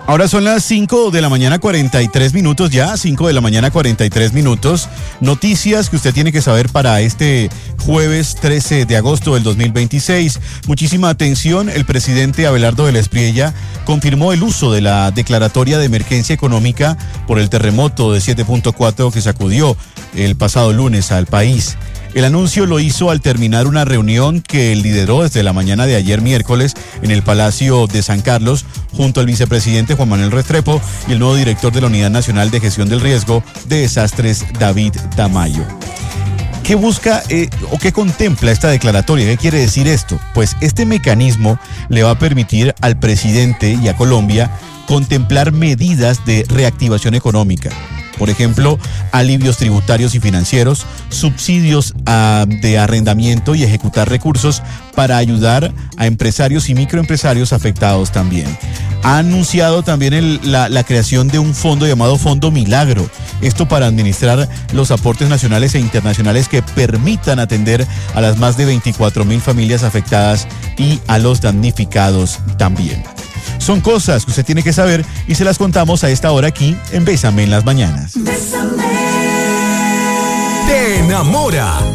Ahora son las 5 de la mañana 43 minutos ya, 5 de la mañana 43 minutos. Noticias que usted tiene que saber para este jueves 13 de agosto del 2026. Muchísima atención, el presidente Abelardo de la Espriella confirmó el uso de la declaratoria de emergencia económica por el terremoto de 7.4 que sacudió el pasado lunes al país. El anuncio lo hizo al terminar una reunión que lideró desde la mañana de ayer miércoles en el Palacio de San Carlos junto al vicepresidente Juan Manuel Restrepo y el nuevo director de la Unidad Nacional de Gestión del Riesgo de Desastres, David Tamayo. ¿Qué busca o qué contempla esta declaratoria? ¿Qué quiere decir esto? Pues este mecanismo le va a permitir al presidente y a Colombia contemplar medidas de reactivación económica. Por ejemplo, alivios tributarios y financieros, subsidios de arrendamiento y ejecutar recursos para ayudar a empresarios y microempresarios afectados también. Ha anunciado también la creación de un fondo llamado Fondo Milagro. Esto para administrar los aportes nacionales e internacionales que permitan atender a las más de 24.000 familias afectadas y a los damnificados también. Son cosas que usted tiene que saber y se las contamos a esta hora aquí en Bésame en las Mañanas. Te enamora